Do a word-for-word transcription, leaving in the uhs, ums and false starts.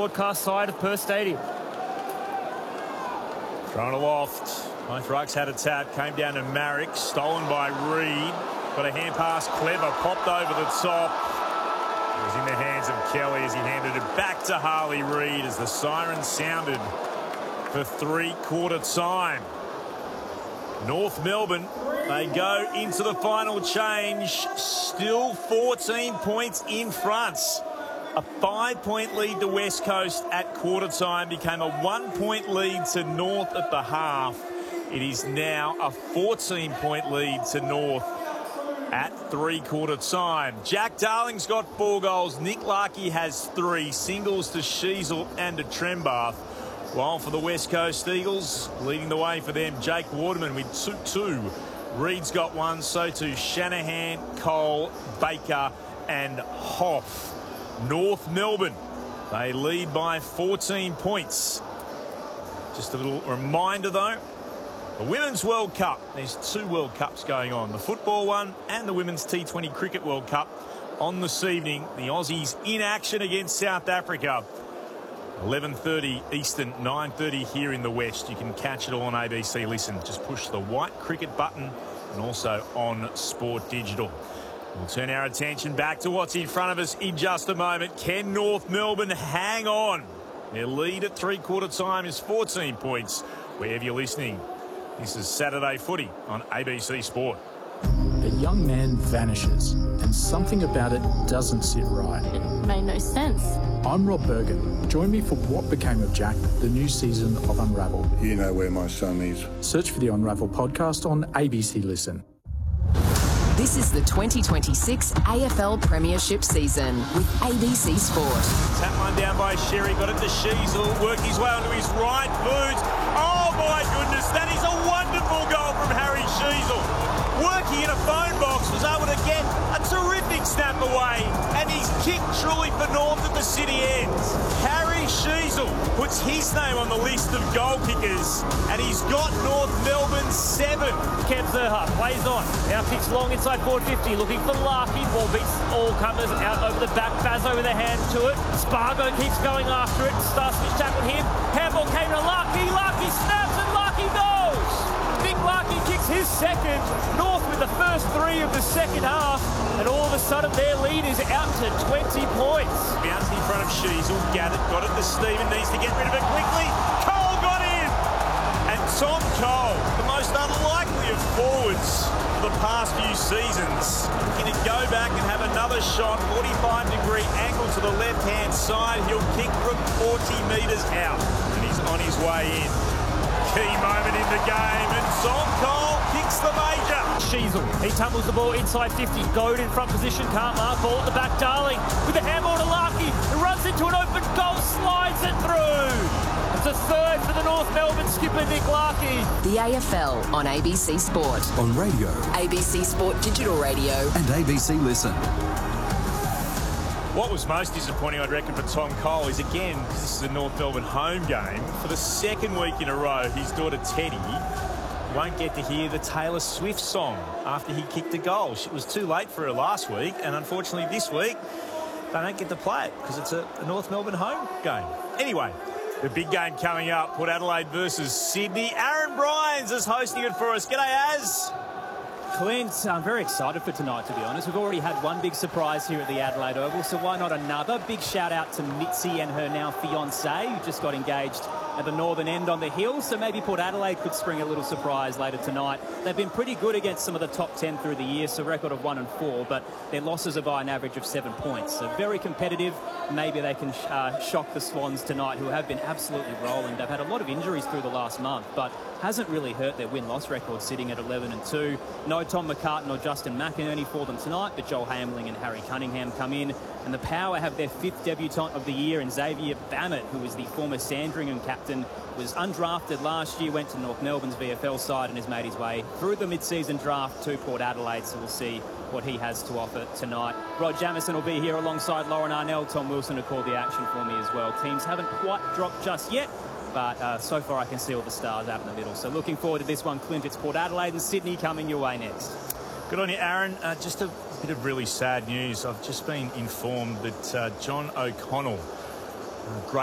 broadcast side of Perth Stadium. Thrown aloft. Both rucks had a tap. Came down to Marek. Stolen by Reed. Got a hand pass. Clever. Popped over the top. It was in the hands of Kelly as he handed it back to Harley Reid as the siren sounded for three-quarter time. North Melbourne, they go into the final change. Still fourteen points in front. A five-point lead to West Coast at quarter time became a one-point lead to North at the half. It is now a fourteen-point lead to North at three-quarter time. Jack Darling's got four goals. Nick Larkey has three. Singles to Sheasel and to Trembath. While for the West Coast Eagles, leading the way for them, Jake Waterman with two. two. Reed's got one, so too Shanahan, Cole, Baker and Hoff. North Melbourne, they lead by fourteen points. Just a little reminder though, the Women's World Cup, there's two World Cups going on, the football one and the Women's T twenty Cricket World Cup on this evening. The Aussies in action against South Africa. eleven thirty Eastern, nine thirty here in the West. You can catch it all on A B C Listen. Just push the white cricket button and also on Sport Digital. We'll turn our attention back to what's in front of us in just a moment. Can North Melbourne hang on? Their lead at three-quarter time is fourteen points. Wherever you're listening, this is Saturday Footy on A B C Sport. A young man vanishes, and something about it doesn't sit right. It made no sense. I'm Rob Bergen. Join me for What Became of Jack, the new season of Unravel. You know where my son is. Search for the Unravel podcast on A B C Listen. This is the twenty twenty-six A F L Premiership season with A B C Sport. Tap one down by Sherry, got it to Sheasel, worked his way onto his right boot. Oh my goodness, that is a wonderful goal from Harry Sheasel. Working in a phone box, was able to get a terrific snap away, and he's kicked truly for North at the city ends. Harry Sheasel puts his name on the list of goal kickers, and he's got North Melbourne seven. Cam Zerha plays on. Now kicks long inside forward fifty, looking for Larkey. Ball beats all comers out over the back. Baz over the hand to it. Spargo keeps going after it. Starswitch tackled him. Handball came to Larkey. Larkey snaps and Larkey goes. Nick Larkey kicks his second. North with the first three of the second half. And all of a sudden their lead is out to twenty points. Bounced in front of Sheasel. Gathered, got it to Stephen. Needs to get rid of it quickly. Cole got in. And Tom Cole, the most unlikely of forwards for the past few seasons, going to go back and have another shot. forty-five degree angle to the left-hand side. He'll kick from forty metres out. And he's on his way in. Key moment in the game, and Tom Cole kicks the major. Sheasel, he tumbles the ball inside fifty, Goad in front position, can't mark, ball at the back, Darling with the handball to Larkey, who runs into an open goal, slides it through. It's a third for the North Melbourne skipper, Nick Larkey. The A F L on A B C Sport. On radio. A B C Sport Digital Radio. And A B C Listen. What was most disappointing, I'd reckon, for Tom Cole is, again, because this is a North Melbourne home game, for the second week in a row, his daughter Teddy won't get to hear the Taylor Swift song after he kicked a goal. It was too late for her last week, and unfortunately this week, they don't get to play it because it's a, a North Melbourne home game. Anyway, the big game coming up, Port Adelaide versus Sydney. Aaron Bryans is hosting it for us. G'day, Az. Clint, I'm very excited for tonight, to be honest. We've already had one big surprise here at the Adelaide Oval, so why not another? Big shout out to Mitzi and her now fiancé, who just got engaged at the northern end on the hill, so maybe Port Adelaide could spring a little surprise later tonight. They've been pretty good against some of the top ten through the year, so a record of one and four, but their losses are by an average of seven points. So very competitive. Maybe they can uh, shock the Swans tonight, who have been absolutely rolling. They've had a lot of injuries through the last month, but hasn't really hurt their win-loss record, sitting at eleven and two. No Tom McCartan or Justin McInerney for them tonight, but Joel Hamling and Harry Cunningham come in. And the Power have their fifth debutant of the year in Xavier Bammett, who is the former Sandringham captain, was undrafted last year, went to North Melbourne's V F L side and has made his way through the mid-season draft to Port Adelaide, so we'll see what he has to offer tonight. Rod Jamieson will be here alongside Lauren Arnell. Tom Wilson will call the action for me as well. Teams haven't quite dropped just yet, but uh, so far I can see all the stars out in the middle. So looking forward to this one, Clint. It's Port Adelaide and Sydney coming your way next. Good on you, Aaron. Uh, just a bit of really sad news. I've just been informed that uh, John O'Connell, uh, great